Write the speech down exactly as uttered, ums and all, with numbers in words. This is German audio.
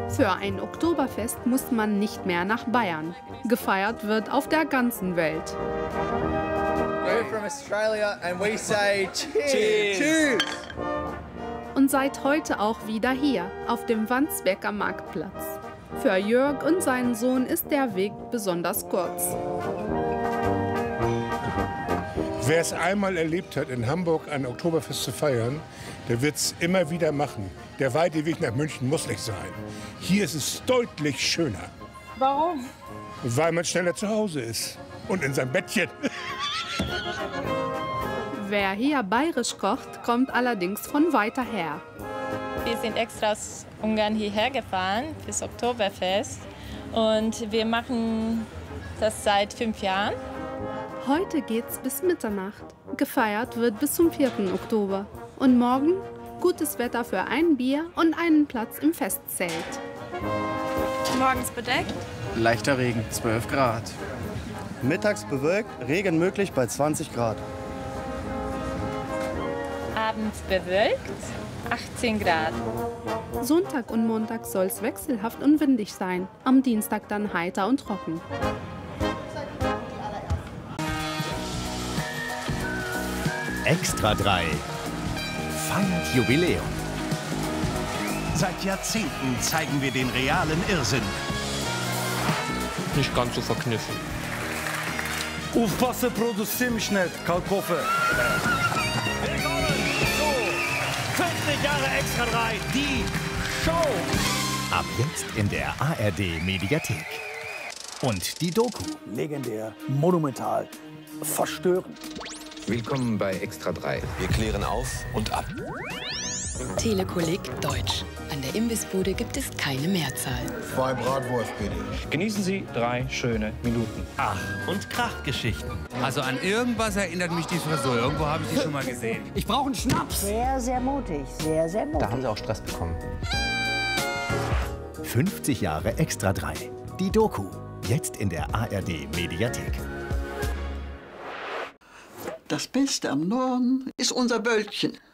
Für ein Oktoberfest muss man nicht mehr nach Bayern. Gefeiert wird auf der ganzen Welt. We're from Australia and we say cheers. Cheers. Und seit heute auch wieder hier, auf dem Wandsbeker Marktplatz. Für Jörg und seinen Sohn ist der Weg besonders kurz. Wer es einmal erlebt hat, in Hamburg ein Oktoberfest zu feiern, der wird es immer wieder machen. Der weite Weg nach München muss nicht sein. Hier ist es deutlich schöner. Warum? Weil man schneller zu Hause ist und in seinem Bettchen. Wer hier bayerisch kocht, kommt allerdings von weiter her. Wir sind extra aus Ungarn hierher gefahren fürs Oktoberfest und wir machen das seit fünf Jahren. Heute geht's bis Mitternacht. Gefeiert wird bis zum vierten Oktober. Und morgen gutes Wetter für ein Bier und einen Platz im Festzelt. Morgens bedeckt. Leichter Regen, zwölf Grad. Mittags bewölkt, Regen möglich bei zwanzig Grad. Abends bewölkt, achtzehn Grad. Sonntag und Montag soll's wechselhaft und windig sein. Am Dienstag dann heiter und trocken. Extra drei feiert Jubiläum. Seit Jahrzehnten zeigen wir den realen Irrsinn. Nicht ganz so verkniffen. Aufpassen, produzieren mich nicht, Kalkofe. Willkommen zu fünfzig Jahre Extra drei, die Show. Ab jetzt in der A R D-Mediathek. Und die Doku. Legendär, monumental, verstörend. Willkommen bei Extra drei. Wir klären auf und ab. Telekolleg Deutsch. An der Imbissbude gibt es keine Mehrzahl. Zwei Bratwurst, bitte. Genießen Sie drei schöne Minuten. Ach, und Krachgeschichten. Also an irgendwas erinnert mich die Frisur. Irgendwo habe ich die schon mal gesehen. Ich brauche einen Schnaps. Sehr, sehr mutig. Sehr, sehr mutig. Da haben Sie auch Stress bekommen. fünfzig Jahre Extra drei. Die Doku. Jetzt in der A R D-Mediathek. Das Beste am Norden ist unser Wölkchen.